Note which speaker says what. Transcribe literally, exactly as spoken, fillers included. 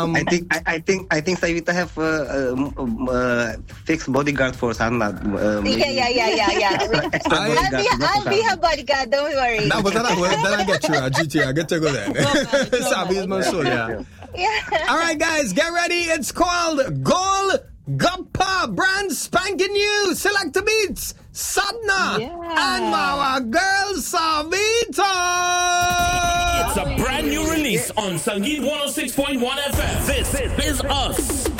Speaker 1: Um,
Speaker 2: I think I, I think I think Savita have a uh, um, uh, fixed bodyguard for Sanna. Uh,
Speaker 3: yeah, yeah, yeah, yeah, yeah.
Speaker 2: extra
Speaker 3: I'll be,
Speaker 2: bodyguard,
Speaker 3: I'll be her bodyguard. Don't worry.
Speaker 1: No, but then I, well, then I get you a G T. I get to go there. Sabi is my soul, yeah.
Speaker 3: Yeah.
Speaker 1: All right, guys, get ready. It's called Goal Guppa, brand spanking new. Select the beats, Sadna
Speaker 3: Yeah.
Speaker 1: and our girl Savita.
Speaker 4: It's a brand new release on Sangeet one oh six point one F M. This is Us.